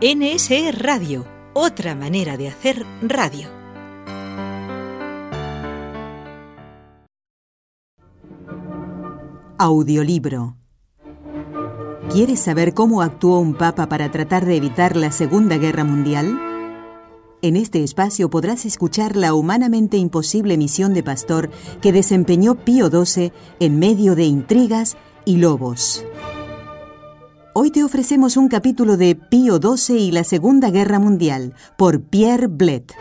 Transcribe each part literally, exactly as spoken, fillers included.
N S E Radio, otra manera de hacer radio. Audiolibro. ¿Quieres saber cómo actuó un papa para tratar de evitar la Segunda Guerra Mundial? En este espacio podrás escuchar la humanamente imposible misión de pastor que desempeñó Pío doce en medio de intrigas y lobos. Hoy te ofrecemos un capítulo de Pío doce y la Segunda Guerra Mundial, por Pierre Blett.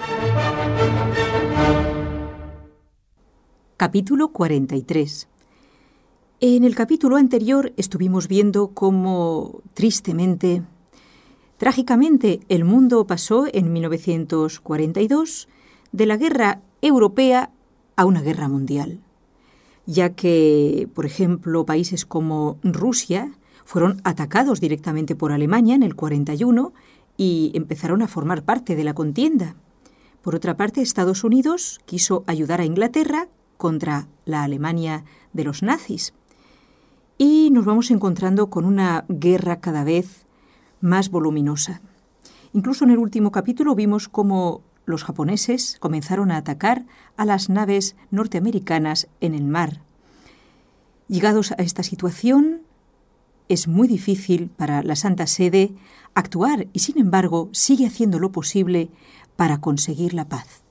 Capítulo cuarenta y tres. En el capítulo anterior estuvimos viendo cómo, tristemente, trágicamente, el mundo pasó en mil novecientos cuarenta y dos de la guerra europea a una guerra mundial, ya que, por ejemplo, países como Rusia fueron atacados directamente por Alemania en el cuarenta y uno y empezaron a formar parte de la contienda. Por otra parte, Estados Unidos quiso ayudar a Inglaterra contra la Alemania de los nazis. Y nos vamos encontrando con una guerra cada vez más voluminosa. Incluso en el último capítulo vimos cómo los japoneses comenzaron a atacar a las naves norteamericanas en el mar. Llegados a esta situación, es muy difícil para la Santa Sede actuar y, sin embargo, sigue haciendo lo posible para conseguir la paz.